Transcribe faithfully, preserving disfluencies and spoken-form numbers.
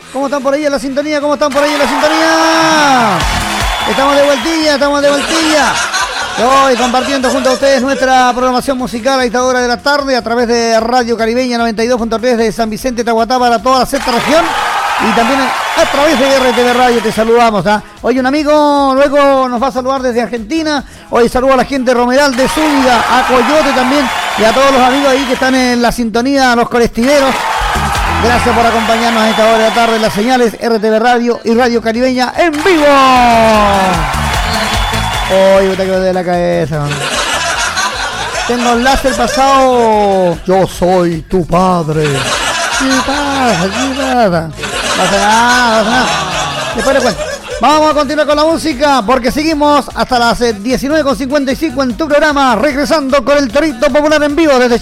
¿Cómo están por ahí en la sintonía? ¿Cómo están por ahí en la sintonía? Estamos de vueltilla, estamos de vueltilla. Hoy compartiendo junto a ustedes nuestra programación musical a esta hora de la tarde a través de Radio Caribeña noventa y dos punto tres de San Vicente, Tahuatá, para toda la sexta región. Y también a través de R T V Radio te saludamos. ¿eh? Hoy un amigo luego nos va a saludar desde Argentina. Hoy saludo a la gente de Romeral de Zúñiga, a Coyote también y a todos los amigos ahí que están en la sintonía, a los colectiveros. Gracias por acompañarnos a esta hora de la tarde en las señales R T V Radio y Radio Caribeña en vivo. Hoy puta que me de la cabeza. Man. Tengo un láser pasado. Yo soy tu padre. ¿Qué pasa? ¿Qué pasa? No pasa nada, no pasa nada. Después le cuento. Vamos a continuar con la música porque seguimos hasta las diecinueve con cincuenta y cinco en tu programa, regresando con el Torito Popular en vivo desde